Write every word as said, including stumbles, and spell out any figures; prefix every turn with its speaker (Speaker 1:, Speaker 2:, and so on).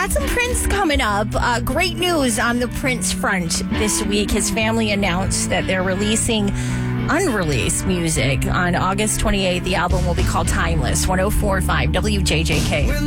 Speaker 1: got some Prince coming up. Uh, great news on the Prince front this week. His family announced that they're releasing unreleased music on August twenty-eighth. The album will be called Timeless. one oh four point five W J J K.